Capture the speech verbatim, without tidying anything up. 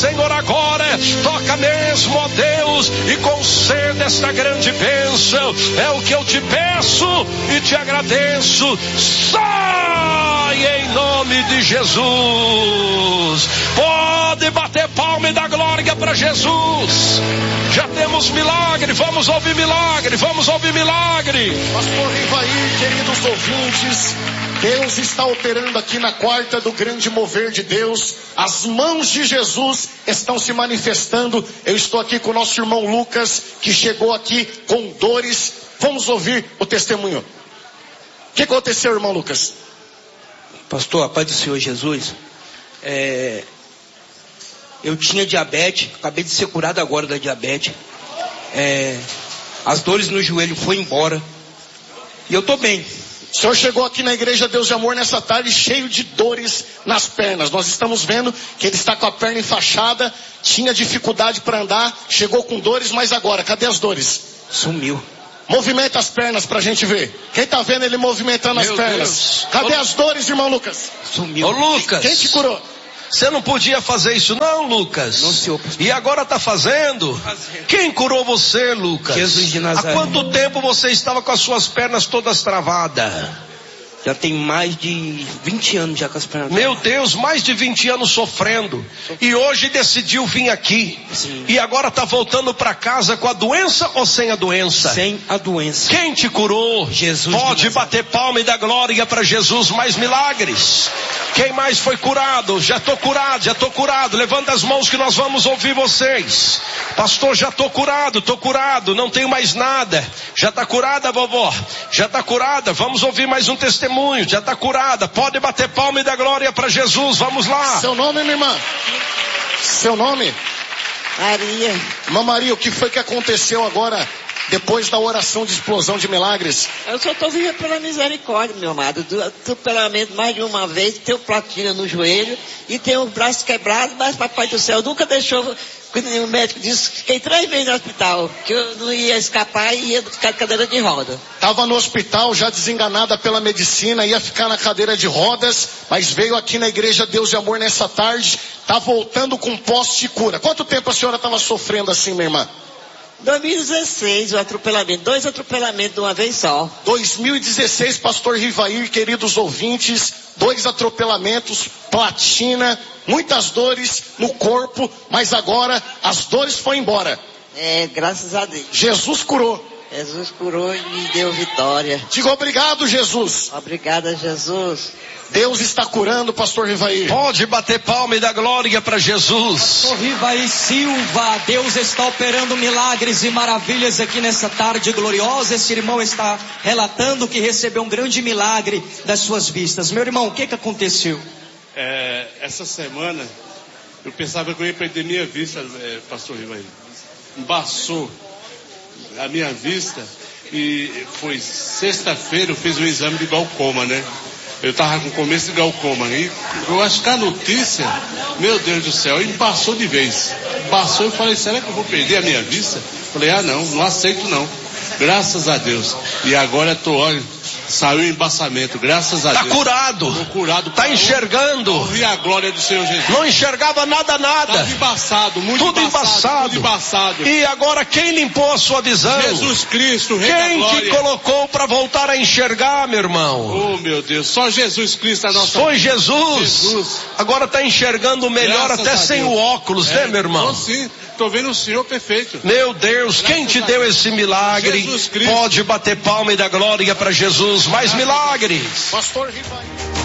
Senhor, agora toca mesmo, ó Deus, e conceda esta grande bênção. É o que eu te peço e te agradeço. Sai em nome de Jesus. Pode bater palma e dar glória para Jesus. Já temos milagre, vamos ouvir milagre, vamos ouvir milagre. Pastor Rivair, queridos ouvintes, Deus está operando aqui na quarta do grande mover de Deus. As mãos de Jesus estão se manifestando. Eu estou aqui com o nosso irmão Lucas, que chegou aqui com dores. Vamos ouvir o testemunho. O que aconteceu, irmão Lucas? Pastor, a paz do Senhor Jesus. É... Eu tinha diabetes, acabei de ser curado agora da diabetes. É... As dores no joelho foram embora. E eu estou bem. O senhor chegou aqui na Igreja Deus de Amor nessa tarde cheio de dores nas pernas. Nós estamos vendo que ele está com a perna enfaixada, tinha dificuldade para andar, chegou com dores, mas agora, cadê as dores? Sumiu. Movimenta as pernas pra gente ver. Quem tá vendo ele movimentando Meu as pernas? Deus. Cadê Ô, as dores, irmão Lucas? Sumiu. Ô Lucas, Quem te curou? você não podia fazer isso não, Lucas? Não, senhor, pastor. E agora está fazendo? Fazendo. Quem curou você, Lucas? Jesus de Nazaré. Há quanto tempo você estava com as suas pernas todas travadas? Já tem mais de vinte anos já com as pernas. Meu Deus, mais de vinte anos sofrendo. E hoje decidiu vir aqui. Sim. E agora está voltando para casa com a doença ou sem a doença? Sem a doença. Quem te curou? Jesus. Pode bater palma e dar glória para Jesus. Mais milagres. Quem mais foi curado? Já estou curado, já estou curado. Levanta as mãos que nós vamos ouvir vocês. Pastor, já estou curado, estou curado. Não tenho mais nada. Já está curada, vovó? Já está curada? Vamos ouvir mais um testemunho. Já está curada. Pode bater palma e dar glória para Jesus. Vamos lá. Seu nome, minha irmã? Seu nome? Maria. Irmã Maria, o que foi que aconteceu agora, depois da oração de explosão de milagres? Eu só estou viva pela misericórdia, meu amado. Atropelamento mais de uma vez, tenho platina no joelho e tenho o braço quebrado, mas papai do céu nunca deixou. O médico disse que fiquei três vezes no hospital, que eu não ia escapar e ia ficar de cadeira de roda. Estava no hospital, já desenganada pela medicina, ia ficar na cadeira de rodas, mas veio aqui na Igreja Deus de Amor nessa tarde, está voltando com posse de cura. Quanto tempo a senhora estava sofrendo assim, minha irmã? dois mil e dezesseis, o atropelamento, dois atropelamentos de uma vez só. dois mil e dezesseis, pastor Rivair, queridos ouvintes, dois atropelamentos, platina, muitas dores no corpo, mas agora as dores foram embora. É, graças a Deus. Jesus curou. Jesus curou e me deu vitória. Diga obrigado, Jesus. Obrigada, Jesus. Deus está curando, pastor Rivair. Pode bater palma e dar glória para Jesus. Pastor Rivair Silva, Deus está operando milagres e maravilhas aqui nessa tarde gloriosa. Esse irmão está relatando que recebeu um grande milagre das suas vistas. Meu irmão, o que que aconteceu? É, essa semana eu pensava que eu ia perder minha vista, é, pastor Rivair. Embaçou a minha vista e foi sexta-feira eu fiz um exame de glaucoma, né? Eu tava com começo de glaucoma e eu acho que a notícia, meu Deus do céu, embaçou de vez. Embaçou, eu falei, será que eu vou perder a minha vista? Falei, ah não, não aceito não. Graças a Deus. E agora tô, olha, saiu o embaçamento, graças a Tá Deus. curado. Tô curado. Tá enxergando. Ouvi a glória do Senhor Jesus. Não enxergava nada, nada. Tava embaçado, muito Tudo embaçado. Tudo embaçado. E agora quem limpou a sua visão? Jesus Cristo, Rei da Quem Glória. te colocou para voltar a enxergar, meu irmão? Oh meu Deus, só Jesus Cristo é a nossa. Foi Jesus. Jesus. Agora tá enxergando melhor Graças até a sem Deus. o óculos, É, né, meu irmão? Tô sim, tô vendo o Senhor perfeito. Meu Deus, quem te deu esse milagre? Jesus Cristo. Pode bater palma e dar glória para Jesus. Mais milagres. Pastor Rivair.